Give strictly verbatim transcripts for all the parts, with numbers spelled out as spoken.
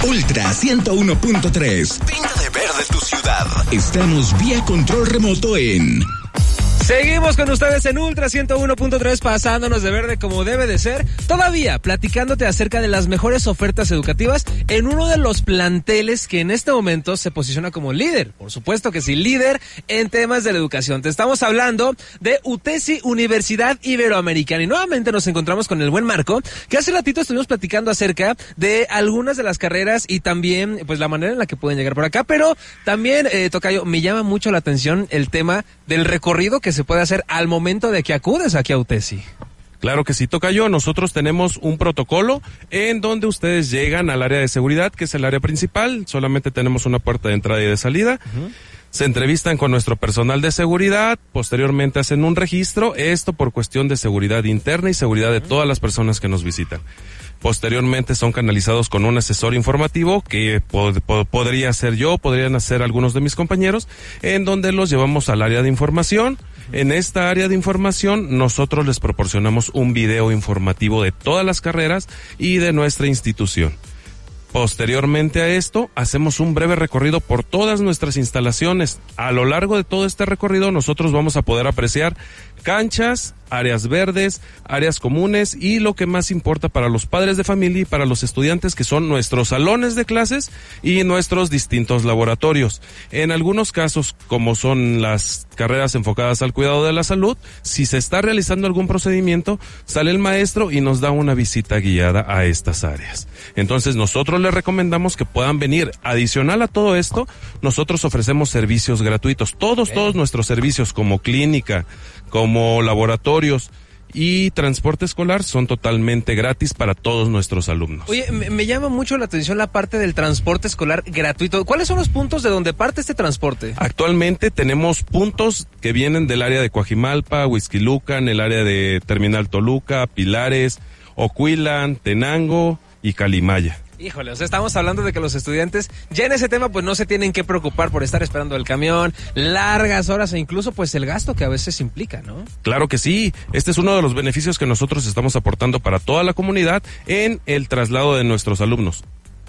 Ultra ciento uno punto tres. Pinta de verde tu ciudad. Estamos vía control remoto en... Seguimos con ustedes en Ultra ciento uno punto tres, pasándonos de verde como debe de ser, todavía platicándote acerca de las mejores ofertas educativas en uno de los planteles que en este momento se posiciona como líder, por supuesto que sí, líder en temas de la educación. Te estamos hablando de UTESI, Universidad Iberoamericana, y nuevamente nos encontramos con el buen Marco, que hace ratito estuvimos platicando acerca de algunas de las carreras y también pues la manera en la que pueden llegar por acá, pero también, eh, Tocayo, me llama mucho la atención el tema del recorrido que se puede hacer al momento de que acudes aquí a UTESI. Claro que sí, Tocayo. Nosotros tenemos un protocolo en donde ustedes llegan al área de seguridad, que es el área principal. Solamente tenemos una puerta de entrada y de salida. Uh-huh. Se entrevistan con nuestro personal de seguridad, posteriormente hacen un registro, esto por cuestión de seguridad interna y seguridad de todas las personas que nos visitan. Posteriormente son canalizados con un asesor informativo que pod- pod- podría ser yo, podrían ser algunos de mis compañeros, en donde los llevamos al área de información. En esta área de información nosotros les proporcionamos un video informativo de todas las carreras y de nuestra institución. Posteriormente a esto, hacemos un breve recorrido por todas nuestras instalaciones. A lo largo de todo este recorrido, nosotros vamos a poder apreciar canchas, áreas verdes, áreas comunes y lo que más importa para los padres de familia y para los estudiantes, que son nuestros salones de clases y nuestros distintos laboratorios. En algunos casos, como son las carreras enfocadas al cuidado de la salud, si se está realizando algún procedimiento, sale el maestro y nos da una visita guiada a estas áreas. Entonces nosotros les recomendamos que puedan venir. Adicional a todo esto, nosotros ofrecemos servicios gratuitos. Todos, todos nuestros servicios como clínica, como laboratorios y transporte escolar son totalmente gratis para todos nuestros alumnos. Oye, me, me llama mucho la atención la parte del transporte escolar gratuito. ¿Cuáles son los puntos de donde parte este transporte? Actualmente tenemos puntos que vienen del área de Coajimalpa, Huixquilucan, el área de Terminal Toluca, Pilares, Ocuilan, Tenango y Calimaya. Híjole, o sea, estamos hablando de que los estudiantes ya en ese tema pues no se tienen que preocupar por estar esperando el camión, largas horas e incluso pues el gasto que a veces implica, ¿no? Claro que sí, este es uno de los beneficios que nosotros estamos aportando para toda la comunidad en el traslado de nuestros alumnos.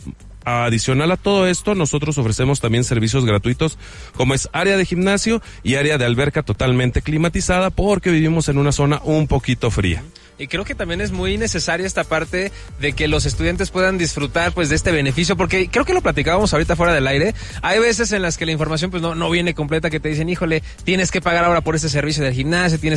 Adicional a todo esto, nosotros ofrecemos también servicios gratuitos como es área de gimnasio y área de alberca totalmente climatizada porque vivimos en una zona un poquito fría. Y creo que también es muy necesaria esta parte de que los estudiantes puedan disfrutar pues de este beneficio, porque creo que lo platicábamos ahorita fuera del aire. Hay veces en las que la información pues no, no viene completa, que te dicen, híjole, tienes que pagar ahora por ese servicio del gimnasio, tienes